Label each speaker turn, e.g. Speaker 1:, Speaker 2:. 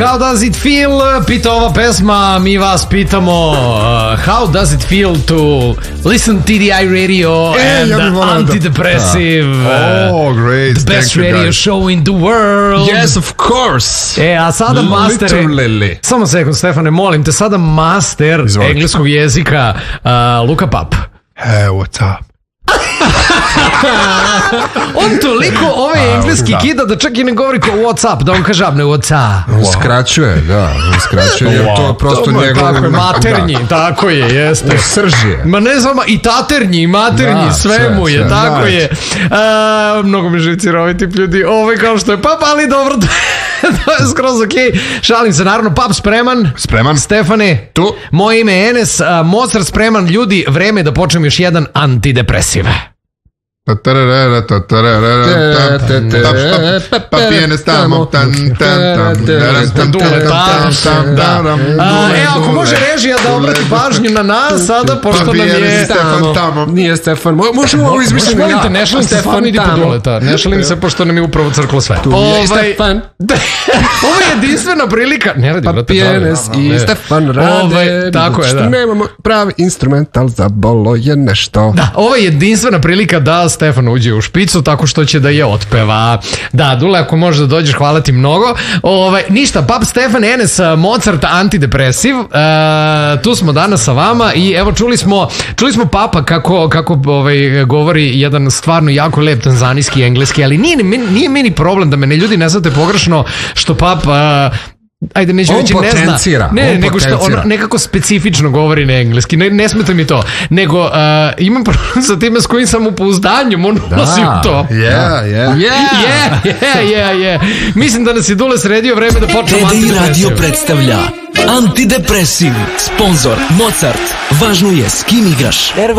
Speaker 1: How does it feel? Pita ova pesma, mi vas pitamo how does it feel to listen TDI radio and antidepressive
Speaker 2: great.
Speaker 1: The best radio show in the world.
Speaker 3: Yes, of course.
Speaker 1: A sada master samo sekund Stefane, molim te, sada master engleskog jezika Luka Pap.
Speaker 2: Hey, what's up?
Speaker 1: On toliko engleski kida da čak i ne govori kao what's up, da on kaže abne what's up.
Speaker 3: Skraćuje, jer to je prosto njegov
Speaker 1: maternji, tako je, jeste.
Speaker 3: Sržije.
Speaker 1: Ma ne znam, i taternji, i maternji, sve mu je, tako je. Mnogo mi živcira ovaj tip ljudi, kao što je Pap, ali dobro, to je skroz okej. Šalim se, naravno, Pap spreman?
Speaker 2: Spreman.
Speaker 1: Stefane?
Speaker 3: Tu.
Speaker 1: Moje ime je Enes, Mozart spreman, ljudi, vreme da počnem još jedan antidepresiv. Ako može režija da obrati pažnju na nas sada, pošto nam je
Speaker 3: nije Stefan, možemo ovo izmisliti ja.
Speaker 1: Ne šalim se, Stefan idi po Duleta, ne šalim se pošto nam je upravo crklo sve.
Speaker 3: Tu je Stefan.
Speaker 1: Ovo je jedinstvena prilika. Ne radi, brate.
Speaker 3: Pijenes i Stefan rade.
Speaker 1: Tako je, da.
Speaker 3: Što nemamo pravi instrumental, zabolo je nešto.
Speaker 1: Da, ovo je jedinstvena prilika da Stefan uđe u špicu tako što će da je otpeva. Da, Dule, ako možeš da dođeš, hvala ti mnogo. Ništa, Pap, Stefan, Enes, Mozart, antidepresiv. Tu smo danas sa vama i evo čuli smo Papa kako govori jedan stvarno jako lep tanzanijski engleski, ali nije meni problem da me ljudi ne znate pogrešno što Pap ajde, neću reći ne zna. Ne, nego što on nekako specifično govori na engleski. Ne smeta mi to. Nego imam problem sa time s kojim sam u pouzdanju. On nosi u to. Mislim da nas je Dule sredio, vreme da počnemo
Speaker 4: TDI radio predstavlja Antidepresiv. Sponzor Mozart. Važno je s kim igraš.